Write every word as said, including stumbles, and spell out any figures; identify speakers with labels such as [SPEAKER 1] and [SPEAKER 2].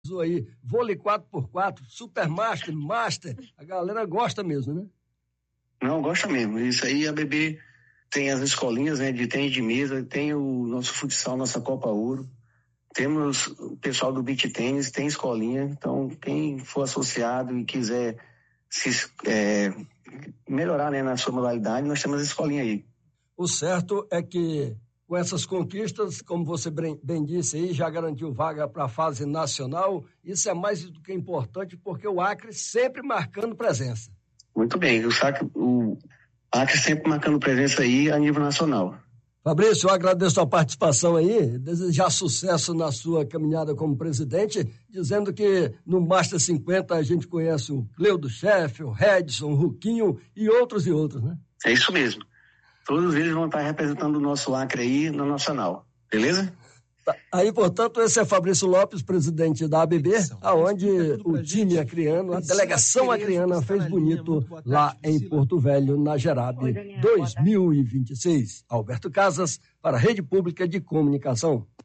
[SPEAKER 1] aí, vôlei quatro por quatro, Supermaster, Master, a galera gosta mesmo, né?
[SPEAKER 2] Não, gosta mesmo. Isso aí, a B B tem as escolinhas, né, de tênis de mesa, tem o nosso futsal, nossa Copa Ouro, temos o pessoal do beach tênis, tem escolinha, então quem for associado e quiser se é, melhorar, né, na sua modalidade, nós temos a escolinha aí.
[SPEAKER 1] O certo é que com essas conquistas, como você bem disse aí, já garantiu vaga para a fase nacional. Isso é mais do que importante, porque o Acre sempre marcando presença.
[SPEAKER 2] Muito bem, o, saque, o Acre sempre marcando presença aí a nível nacional.
[SPEAKER 1] Fabrício, eu agradeço a participação aí, desejar sucesso na sua caminhada como presidente, dizendo que no Master cinquenta a gente conhece o Cleudo Chefe, o Redson, o Ruquinho e outros e outros, né?
[SPEAKER 2] É isso mesmo. Todos eles vão estar representando o nosso Acre aí no Nacional, beleza?
[SPEAKER 1] Aí, portanto, esse é Fabrício Lopes, presidente da A B B, aonde o time acreano, a delegação acreana fez bonito lá em Porto Velho, na Gerab dois mil e vinte e seis. Alberto Casas, para a Rede Pública de Comunicação.